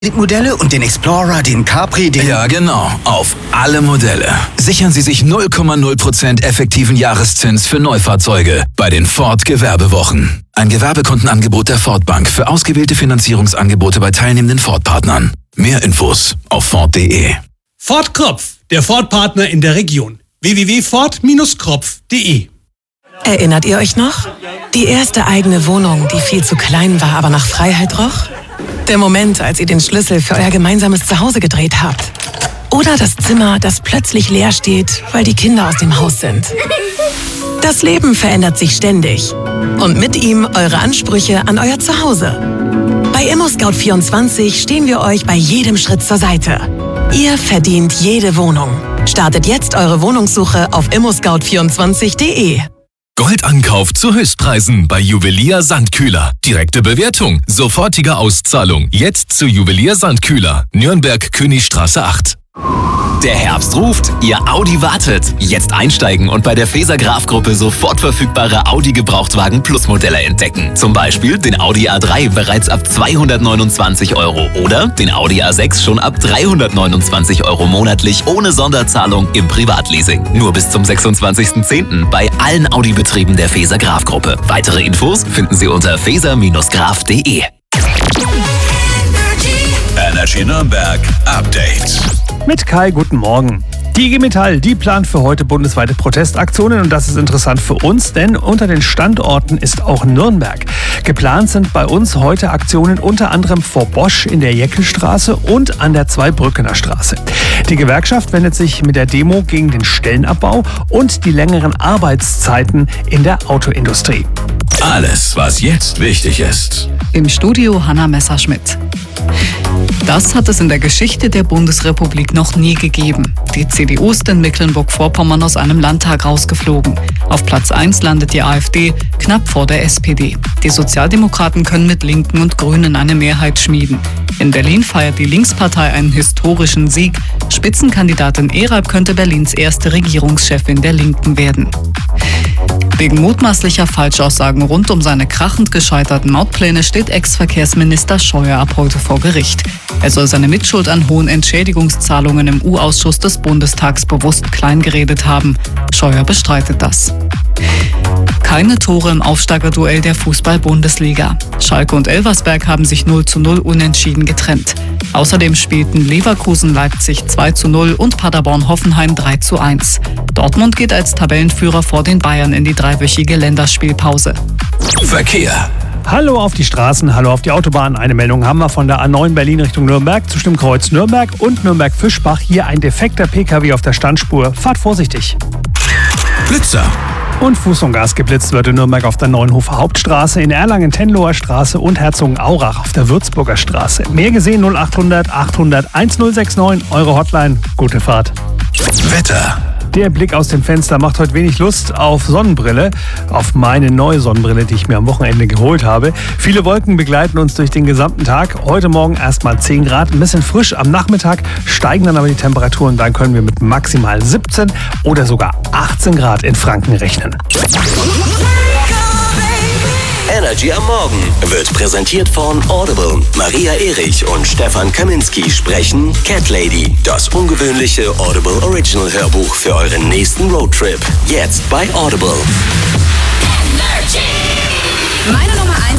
Modelle und den Explorer, den Capri, den... Ja, genau. Auf alle Modelle. Sichern Sie sich 0,0% effektiven Jahreszins für Neufahrzeuge bei den Ford Gewerbewochen. Ein Gewerbekundenangebot der Ford Bank für ausgewählte Finanzierungsangebote bei teilnehmenden Ford-Partnern. Mehr Infos auf Ford.de. Ford Kropf, der Ford-Partner in der Region. www.ford-kropf.de. Erinnert ihr euch noch? Die erste eigene Wohnung, die viel zu klein war, aber nach Freiheit roch? Der Moment, als ihr den Schlüssel für euer gemeinsames Zuhause gedreht habt. Oder das Zimmer, das plötzlich leer steht, weil die Kinder aus dem Haus sind. Das Leben verändert sich ständig. Und mit ihm eure Ansprüche an euer Zuhause. Bei ImmoScout24 stehen wir euch bei jedem Schritt zur Seite. Ihr verdient jede Wohnung. Startet jetzt eure Wohnungssuche auf immoscout24.de. Goldankauf zu Höchstpreisen bei Juwelier Sandkühler. Direkte Bewertung, sofortige Auszahlung. Jetzt zu Juwelier Sandkühler, Nürnberg, Königstraße 8. Der Herbst ruft, Ihr Audi wartet. Jetzt einsteigen und bei der Feser Graf Gruppe sofort verfügbare Audi Gebrauchtwagen Plus Modelle entdecken. Zum Beispiel den Audi A3 bereits ab 229 € oder den Audi A6 schon ab 329 € monatlich ohne Sonderzahlung im Privatleasing. Nur bis zum 26.10. bei allen Audi-Betrieben der Feser Graf Gruppe. Weitere Infos finden Sie unter feser-graf.de. Energy Nürnberg Update. Mit Kai, guten Morgen. Die IG Metall, die plant für heute bundesweite Protestaktionen und das ist interessant für uns, denn unter den Standorten ist auch Nürnberg. Geplant sind bei uns heute Aktionen unter anderem vor Bosch in der Jäckelstraße und an der Zweibrückener Straße. Die Gewerkschaft wendet sich mit der Demo gegen den Stellenabbau und die längeren Arbeitszeiten in der Autoindustrie. Alles, was jetzt wichtig ist. Im Studio Hanna Messerschmidt. Das hat es in der Geschichte der Bundesrepublik noch nie gegeben. Die CDU ist in Mecklenburg-Vorpommern aus einem Landtag rausgeflogen. Auf Platz 1 landet die AfD, knapp vor der SPD. Die Sozialdemokraten können mit Linken und Grünen eine Mehrheit schmieden. In Berlin feiert die Linkspartei einen historischen Sieg. Spitzenkandidatin Erab könnte Berlins erste Regierungschefin der Linken werden. Wegen mutmaßlicher Falschaussagen rund um seine krachend gescheiterten Mautpläne steht Ex-Verkehrsminister Scheuer ab heute vor Gericht. Er soll seine Mitschuld an hohen Entschädigungszahlungen im U-Ausschuss des Bundestags bewusst kleingeredet haben. Scheuer bestreitet das. Keine Tore im Aufsteigerduell der Fußball-Bundesliga. Schalke und Elversberg haben sich 0:0 unentschieden getrennt. Außerdem spielten Leverkusen-Leipzig 2:0 und Paderborn-Hoffenheim 3:1. Dortmund geht als Tabellenführer vor den Bayern in die dreiwöchige Länderspielpause. Verkehr. Hallo auf die Straßen, hallo auf die Autobahn. Eine Meldung haben wir von der A9 Berlin Richtung Nürnberg zwischen Kreuz Nürnberg und Nürnberg-Fischbach. Hier ein defekter PKW auf der Standspur. Fahrt vorsichtig. Blitzer. Und Fuß und Gas geblitzt wird in Nürnberg auf der Neuenhofer Hauptstraße, in Erlangen Tenloher Straße und Herzogenaurach auf der Würzburger Straße. Mehr gesehen 0800 800 1069, eure Hotline. Gute Fahrt. Wetter. Der Blick aus dem Fenster macht heute wenig Lust auf Sonnenbrille, auf meine neue Sonnenbrille, die ich mir am Wochenende geholt habe. Viele Wolken begleiten uns durch den gesamten Tag. Heute Morgen erstmal 10 Grad, ein bisschen frisch. Am Nachmittag steigen dann aber die Temperaturen. Dann können wir mit maximal 17 oder sogar 18 Grad in Franken rechnen. Energy am Morgen wird präsentiert von Audible. Maria Erich und Stefan Kaminski sprechen Cat Lady, das ungewöhnliche Audible Original Hörbuch für euren nächsten Roadtrip. Jetzt bei Audible. Meine Nummer 1